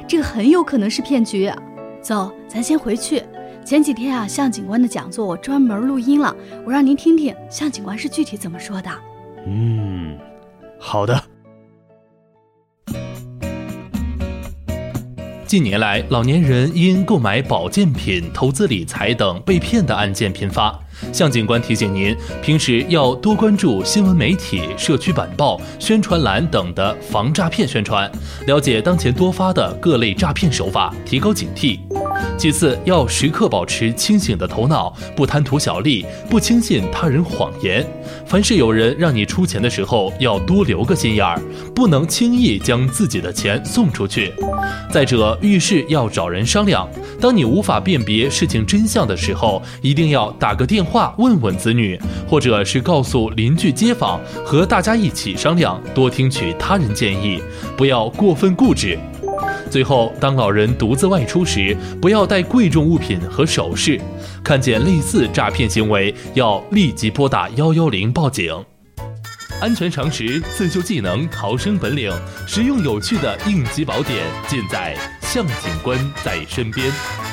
这个很有可能是骗局。走，咱先回去。前几天啊，向警官的讲座我专门录音了，我让您听听向警官是具体怎么说的。 好的。 近年来，老年人因购买保健品、投资理财等被骗的案件频发。向警官提醒您，平时要多关注新闻媒体、社区板报、宣传栏等的防诈骗宣传，了解当前多发的各类诈骗手法，提高警惕。其次，要时刻保持清醒的头脑，不贪图小利，不轻信他人谎言。凡是有人让你出钱的时候，要多留个心眼儿，不能轻易将自己的钱送出去。再者，遇事要找人商量。当你无法辨别事情真相的时候，一定要打个电话问问子女，或者是告诉邻居街坊，和大家一起商量，多听取他人建议，不要过分固执。最后，当老人独自外出时，不要带贵重物品和首饰。看见类似诈骗行为，要立即拨打110报警。安全常识、自救技能、逃生本领，实用有趣的应急宝典，尽在向警官在身边。